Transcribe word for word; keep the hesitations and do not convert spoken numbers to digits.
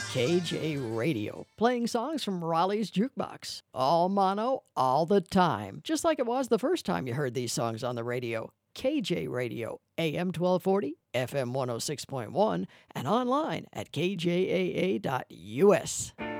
K J Radio, playing songs from Raleigh's Jukebox. All mono, all the time. Just like it was the first time you heard these songs on the radio. K J Radio, A M twelve forty, F M one oh six point one, and online at k j a a dot u s.